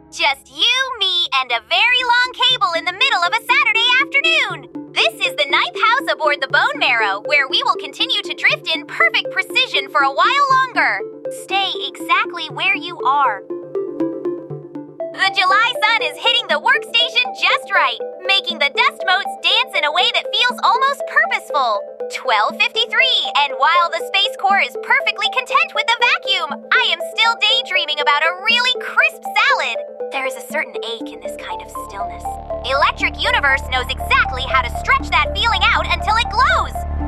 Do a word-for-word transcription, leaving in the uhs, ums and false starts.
Just you, me, and a very long cable in the middle of a Saturday afternoon. This is the ninth house aboard the Bone Marrow, where we will continue to drift in perfect precision for a while longer. Stay exactly where you are. The July sun is hitting the workstation just right, making the dust motes dance in a way that feels almost purposeful. twelve fifty-three, and while the Space Corps is perfectly content with the vacuum, I am still daydreaming about a really crisp salad. There is a certain ache in this kind of stillness. Electric Universe knows exactly how to stretch that feeling out until it glows.